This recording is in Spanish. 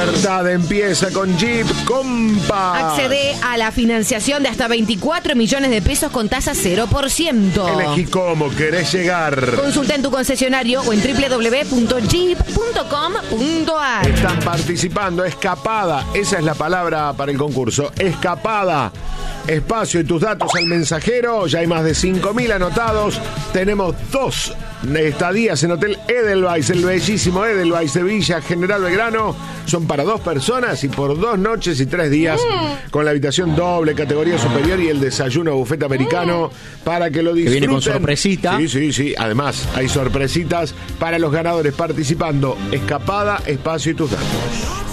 libertad empieza con Jeep Compass. Accede a la financiación de hasta 24 millones de pesos con tasa 0%. Elegí cómo querés llegar. Consulta en tu concesionario o en www.jeep.com.ar. Están participando. Escapada. Esa es la palabra para el concurso. Escapada. Espacio y tus datos al mensajero. Ya hay más de 5.000 anotados. Tenemos 2 estadías en Hotel Edelweiss, el bellísimo Edelweiss de Villa General Belgrano. Son para 2 personas y por 2 noches y 3 días con la habitación doble, categoría superior y el desayuno buffet americano para que lo disfruten. Que viene con sorpresita. Sí. Además, hay sorpresitas para los ganadores participando. Escapada, espacio y tus datos.